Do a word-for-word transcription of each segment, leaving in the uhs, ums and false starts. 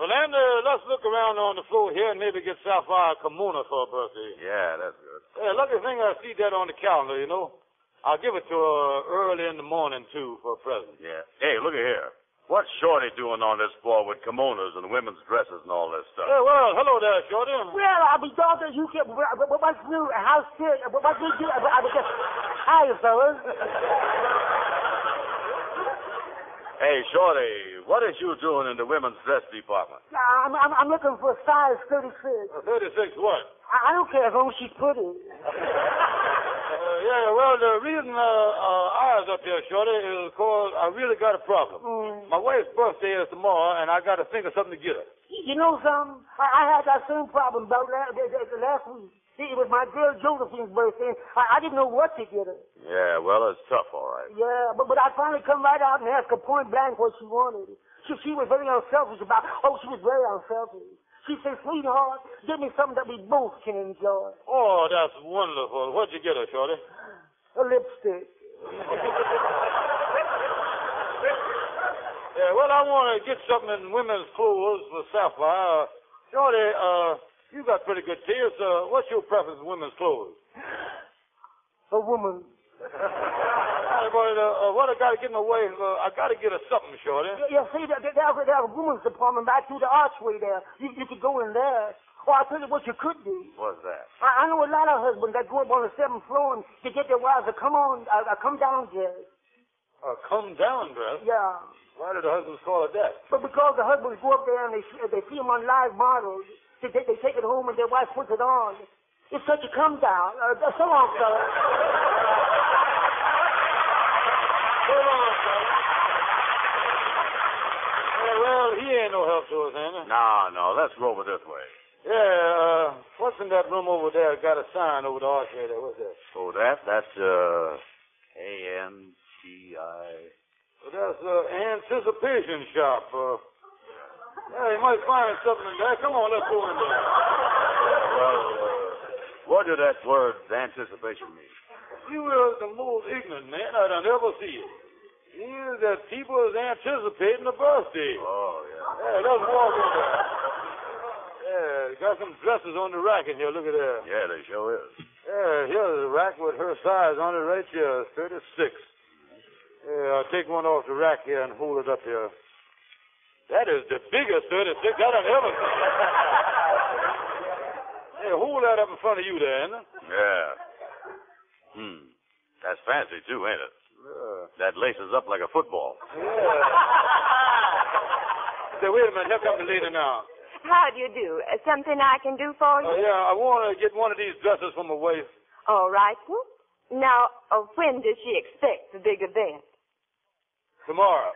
Well, then, uh, let's look around on the floor here and maybe get Sapphire a kimono for her birthday. Yeah, that's good. Yeah, lucky thing I see that on the calendar, you know. I'll give it to her early in the morning, too, for a present. Yeah. Hey, look at here. What's Shorty doing on this floor with kimonos and women's dresses and all this stuff? Yeah, well, hello there, Shorty. Well, I'll be dogged you get what's new, how's sick, what we do, I was just, hi, fellas. Hey, Shorty, what is you doing in the women's dress department? I'm, I'm, I'm looking for a size thirty-six. Uh, thirty-six what? I, I don't care as long as she's pretty. Uh, yeah, well, the reason uh, uh, I was up here, Shorty, is because I really got a problem. Mm. My wife's birthday is tomorrow, and I got to think of something to get her. You know something? I, I had that same problem about last, last week. See, it was my girl Josephine's birthday. I, I didn't know what to get her. Yeah, well, it's tough, all right. Yeah, but, but I finally come right out and asked her point blank what she wanted. She, she was very unselfish about, oh, she was very unselfish. She said, sweetheart, give me something that we both can enjoy. Oh, that's wonderful. What'd you get her, Shorty? A lipstick. Yeah, well, I want to get something in women's clothes for Sapphire. Uh, Shorty, uh, you got pretty good taste. Uh, what's your preference in women's clothes? A woman. Hey, boy, uh, uh, what I got to get in my way, uh, I got to get her something, Shorty. Yeah, yeah see, there, there, there's a women's department back through the archway there. You, you could go in there. Or I'll tell you what you could do. What's that? I, I know a lot of husbands that go up on the seventh floor and to get their wives to come on, uh, uh, come down dress. Uh, come down dress? Yeah. Why did the husbands call it that? But because the husbands go up there and they see, they see them on live models, they, they, they take it home and their wife puts it on. It's such a come down. Uh, so long, fella. So long, fella. Yeah, well, he ain't no help to us, ain't he? No, no, let's go over this way. Yeah, uh, what's in that room over there? Got a sign over the archway there. What's that? Oh, that? That's, uh, A N T I. Well, that's uh, anticipation shop. Uh, yeah, you might find something in there. Come on, let's go in there. Well, uh, what does that word anticipation mean? You are the most ignorant man I done ever see. It means that people is anticipating a birthday. Oh, yeah. Yeah, let's walk in there. Yeah, got some dresses on the rack in here. Look at that. Yeah, they sure is. Yeah, here's a rack with her size on it right here, thirty-six. Yeah, I'll take one off the rack here and hold it up here. That is the biggest thirty-six I done ever seen. Hey, hold that up in front of you there, ain't it? Yeah. Hmm. That's fancy, too, ain't it? Yeah. That laces up like a football. Yeah. Say, wait a minute. Here comes the lady now. How do you do? Uh, something I can do for you? Uh, yeah, I want to get one of these dresses for my wife. All right, then. Now, uh, when does she expect the big event? Tomorrow.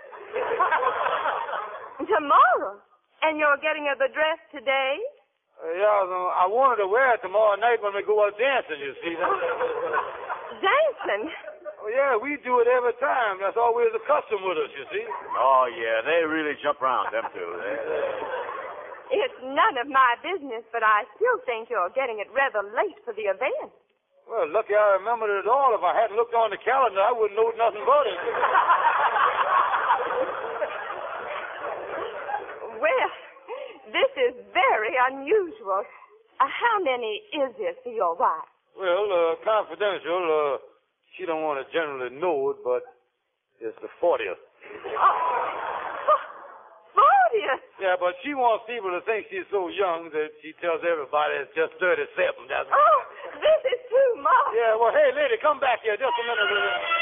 Tomorrow? And you're getting her the dress today? Uh, yeah, I wanted to wear it tomorrow night when we go out dancing, you see. Dancing? Oh, yeah, we do it every time. That's always a custom with us, you see. Oh, yeah, they really jump around, them two. They... It's none of my business, but I still think you're getting it rather late for the event. Well, lucky I remembered it all. If I hadn't looked on the calendar, I wouldn't know nothing about it. Well, this is very unusual. Uh, how many is this for your wife? Well, uh, confidential. Uh, she don't want to generally know it, but it's the fortieth. Oh, fortieth? Yeah, but she wants people to think she's so young that she tells everybody it's just thirty-seven. That's Oh, this is too much. Yeah, well, hey, lady, come back here just a minute.